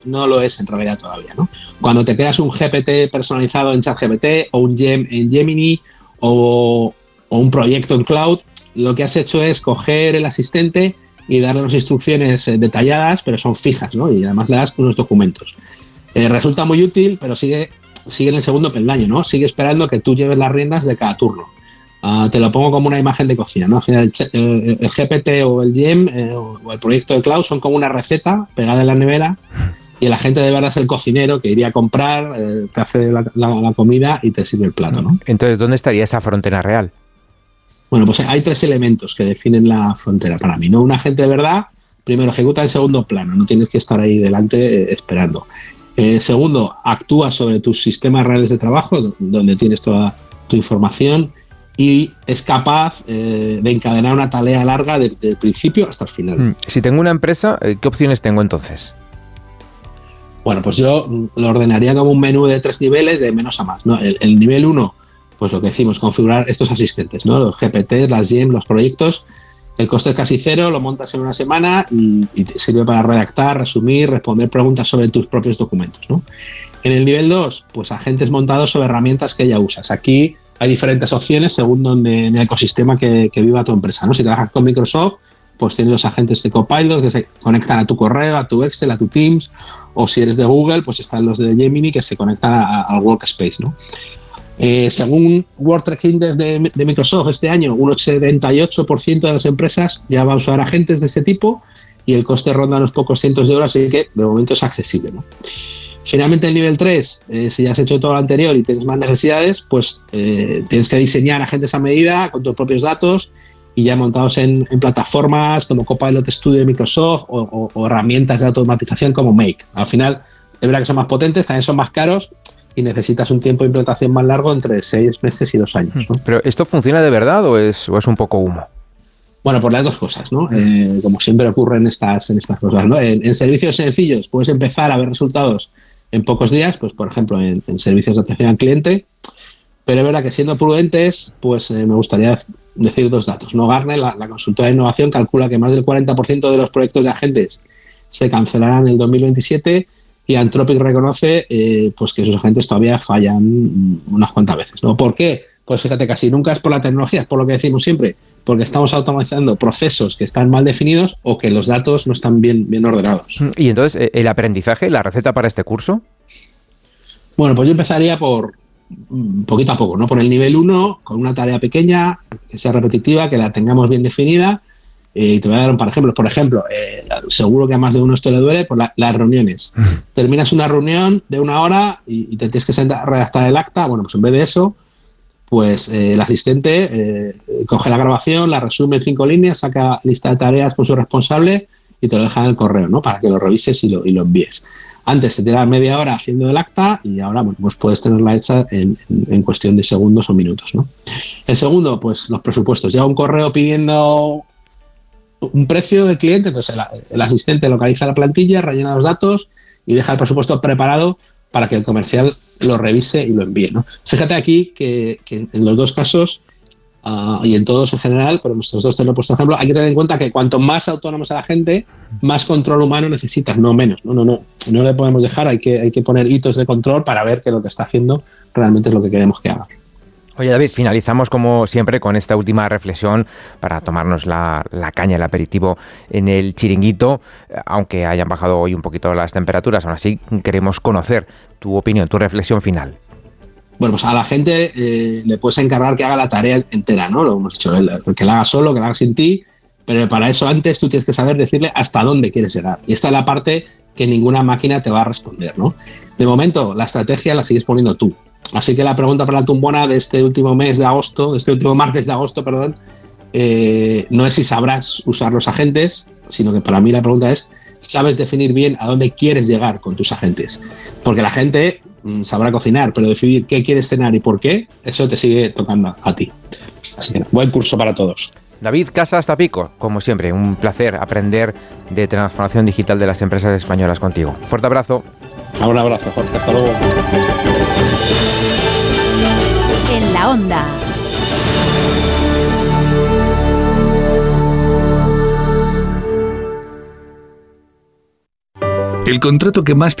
no lo es en realidad todavía, ¿no? Cuando te creas un GPT personalizado en ChatGPT o un Gem en Gemini o un proyecto en Cloud, lo que has hecho es coger el asistente y darle unas instrucciones detalladas, pero son fijas, ¿no? Y además le das unos documentos. Resulta muy útil, pero sigue en el segundo peldaño, ¿no? Sigue esperando que tú lleves las riendas de cada turno. Te lo pongo como una imagen de cocina, ¿no? Al final el GPT o el Gem o el proyecto de Cloud son como una receta pegada en la nevera y el agente de verdad es el cocinero que iría a comprar, te hace la comida y te sirve el plato, ¿no? Entonces, ¿dónde estaría esa frontera real? Bueno, pues hay 3 elementos que definen la frontera para mí, ¿no? Un agente de verdad, primero, ejecuta en segundo plano, no tienes que estar ahí delante esperando. Segundo, actúa sobre tus sistemas reales de trabajo, donde tienes toda tu información, y es capaz de encadenar una tarea larga desde el principio hasta el final. Si tengo una empresa, ¿qué opciones tengo entonces? Bueno, pues yo lo ordenaría como un menú de 3 niveles, de menos a más, ¿no? El nivel 1, pues lo que decimos, configurar estos asistentes, ¿no? Los GPT, las GEM, los proyectos. El coste es casi cero, lo montas en una semana y te sirve para redactar, resumir, responder preguntas sobre tus propios documentos, ¿no? En el nivel 2, pues agentes montados sobre herramientas que ya usas. Aquí hay diferentes opciones según donde en el ecosistema que viva tu empresa, ¿no? Si trabajas con Microsoft, pues tienes los agentes de Copilot que se conectan a tu correo, a tu Excel, a tu Teams, o si eres de Google, pues están los de Gemini que se conectan al Workspace, ¿no? Según World Trade Index de Microsoft este año, un 78% de las empresas ya va a usar agentes de este tipo y el coste ronda unos pocos cientos de euros, así que de momento es accesible, ¿no? Finalmente, el nivel 3, si ya has hecho todo lo anterior y tienes más necesidades, pues tienes que diseñar agentes a medida con tus propios datos y ya montados en plataformas como Copilot Studio de Microsoft o herramientas de automatización como Make. Al final, es verdad que son más potentes, también son más caros y necesitas un tiempo de implantación más largo, entre 6 meses y 2 años, ¿no? ¿Pero esto funciona de verdad o es un poco humo? Bueno, por las dos cosas, ¿no? Como siempre ocurre en estas cosas, ¿no? En servicios sencillos puedes empezar a ver resultados en pocos días, pues por ejemplo en servicios de atención al cliente, pero es verdad que siendo prudentes, pues me gustaría decir 2 datos, ¿no? Gartner, la consultora de innovación, calcula que más del 40% de los proyectos de agentes se cancelarán en el 2027 y Anthropic reconoce pues que sus agentes todavía fallan unas cuantas veces, ¿no? ¿Por qué? Pues fíjate, casi nunca es por la tecnología, es por lo que decimos siempre, porque estamos automatizando procesos que están mal definidos o que los datos no están bien ordenados. ¿Y entonces el aprendizaje, la receta para este curso? Bueno, pues yo empezaría por poquito a poco, ¿no? Por el nivel 1, con una tarea pequeña, que sea repetitiva, que la tengamos bien definida. Y te voy a dar un par de ejemplos. Por ejemplo, seguro que a más de uno esto le duele, por las reuniones. Terminas una reunión de 1 hora y te tienes que sentar a redactar el acta. Bueno, pues en vez de eso, pues el asistente coge la grabación, la resume en 5 líneas, saca lista de tareas con su responsable y te lo deja en el correo, ¿no? Para que lo revises y lo envíes. Antes te tiraba media hora haciendo el acta y ahora, bueno, pues puedes tenerla hecha en cuestión de segundos o minutos, ¿no? El segundo, pues los presupuestos. Llega un correo pidiendo un precio del cliente, entonces el asistente localiza la plantilla, rellena los datos y deja el presupuesto preparado para que el comercial lo revise y lo envíe, ¿no? Fíjate aquí que en los 2 casos y en todos en general, pero en estos 2 te lo he puesto ejemplo, hay que tener en cuenta que cuanto más autónomo sea la gente, más control humano necesitas, no menos. No le podemos dejar, hay que poner hitos de control para ver que lo que está haciendo realmente es lo que queremos que haga. Oye, David, finalizamos como siempre con esta última reflexión para tomarnos la caña, el aperitivo en el chiringuito. Aunque hayan bajado hoy un poquito las temperaturas, aún así queremos conocer tu opinión, tu reflexión final. Bueno, pues a la gente le puedes encargar que haga la tarea entera, ¿no? Lo hemos dicho, que la haga solo, que la haga sin ti, pero para eso antes tú tienes que saber decirle hasta dónde quieres llegar. Y esta es la parte que ninguna máquina te va a responder, ¿no? De momento, la estrategia la sigues poniendo tú. Así que la pregunta para la tumbona de este último martes de agosto, no es si sabrás usar los agentes, sino que para mí la pregunta es, ¿sabes definir bien a dónde quieres llegar con tus agentes? Porque la gente sabrá cocinar, pero decidir qué quieres cenar y por qué, eso te sigue tocando a ti. Así que buen curso para todos. David Casas Tapico, como siempre, un placer aprender de transformación digital de las empresas españolas contigo. Fuerte abrazo. Un abrazo, Jorge. Hasta luego. En la Onda. El contrato que más